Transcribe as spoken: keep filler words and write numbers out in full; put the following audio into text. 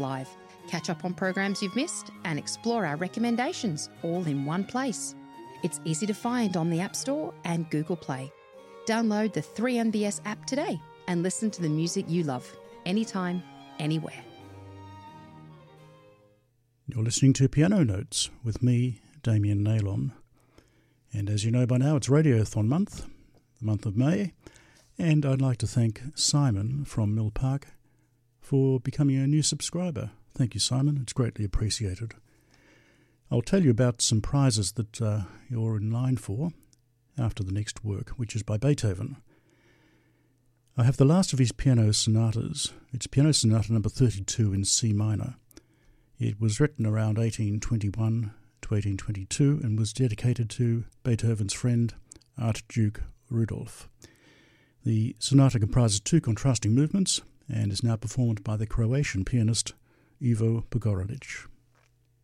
Live. Catch up on programs you've missed and explore our recommendations all in one place. It's easy to find on the App Store and Google Play. Download the three M B S app today and listen to the music you love, anytime, anywhere. You're listening to Piano Notes with me, Damien Naylon. And as you know by now, it's Radiothon month, the month of May, and I'd like to thank Simon from Mill Park for becoming a new subscriber. Thank you, Simon. It's greatly appreciated. I'll tell you about some prizes that uh, you're in line for after the next work, which is by Beethoven. I have the last of his piano sonatas. It's Piano Sonata number thirty-two in C minor. It was written around eighteen twenty-one to eighteen twenty-two and was dedicated to Beethoven's friend, Archduke Rudolf. The sonata comprises two contrasting movements and is now performed by the Croatian pianist Ivo Pogorelic.